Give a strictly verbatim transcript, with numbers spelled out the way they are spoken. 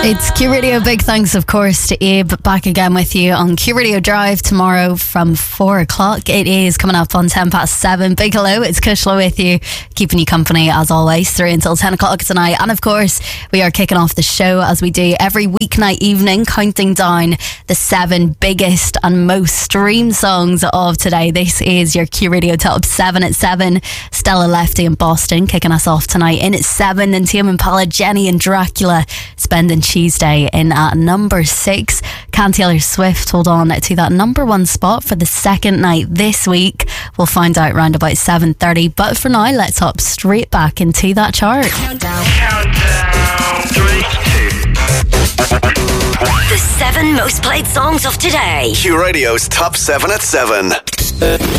It's Q Radio. Big thanks, of course, to Abe. Back again with you on Q Radio Drive tomorrow from four o'clock. It is coming up on ten past seven. Big hello, it's Kushla with you, keeping you company as always through until ten o'clock tonight. And of course, we are kicking off the show as we do every weeknight evening, counting down the seven biggest and most streamed songs of today. This is your Q Radio Top seven at seven. Stella Lefty and Boston kicking us off tonight in at seven. And Tame Impala, Jenny and Dracula spending Tuesday in at number six. Can Taylor Swift hold on to that number one spot for the second night this week? We'll find out round about seven thirty. But for now, let's hop straight back into that chart. Countdown. Countdown. Three, two, one. The seven most played songs of today. Q Radio's Top seven at seven.